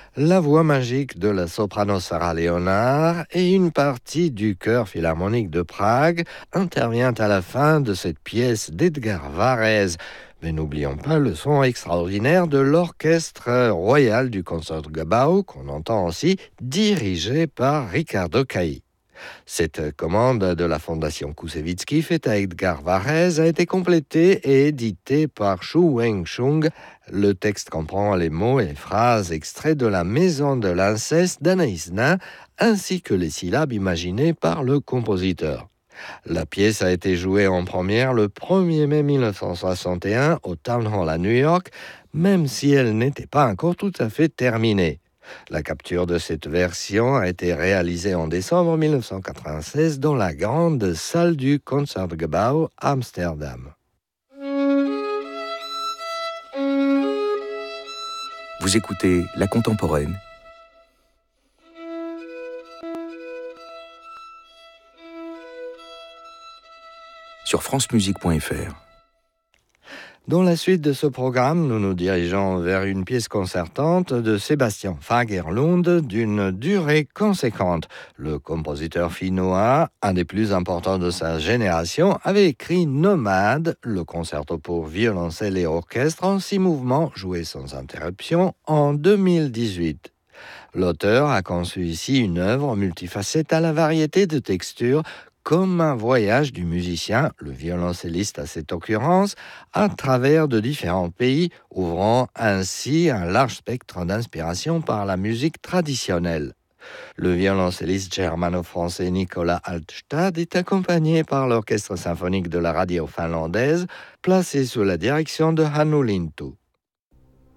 La voix magique de la soprano Sarah Leonard et une partie du chœur philharmonique de Prague intervient à la fin de cette pièce d'Edgar Varèse. Mais n'oublions pas le son extraordinaire de l'orchestre royal du Concertgebouw, qu'on entend aussi, dirigé par Riccardo Cailli. Cette commande de la Fondation Koussevitzky faite à Edgar Varèse a été complétée et éditée par Shu Weng-chung. Le texte comprend les mots et les phrases extraits de La Maison de l'inceste d'Anaïs Nin, ainsi que les syllabes imaginées par le compositeur. La pièce a été jouée en première le 1er mai 1961 au Town Hall à New York, même si elle n'était pas encore tout à fait terminée. La capture de cette version a été réalisée en décembre 1996 dans la grande salle du Concertgebouw à Amsterdam. Vous écoutez La Contemporaine sur francemusique.fr. Dans la suite de ce programme, nous nous dirigeons vers une pièce concertante de Sebastian Fagerlund d'une durée conséquente. Le compositeur finnois, un des plus importants de sa génération, avait écrit Nomade, le concerto pour violoncelle et orchestre en 6 mouvements joués sans interruption en 2018. L'auteur a conçu ici une œuvre multifacette à la variété de textures, comme un voyage du musicien, le violoncelliste à cette occurrence, à travers de différents pays, ouvrant ainsi un large spectre d'inspiration par la musique traditionnelle. Le violoncelliste germano-français Nicolas Altstad est accompagné par l'orchestre symphonique de la radio finlandaise, placé sous la direction de Hannu Lintu.